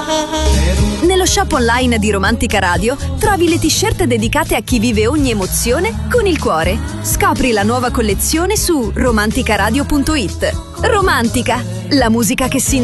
Nello shop online di Romantica Radio trovi le t-shirt dedicate a chi vive ogni emozione con il cuore. Scopri la nuova collezione su romanticaradio.it. Romantica, la musica che si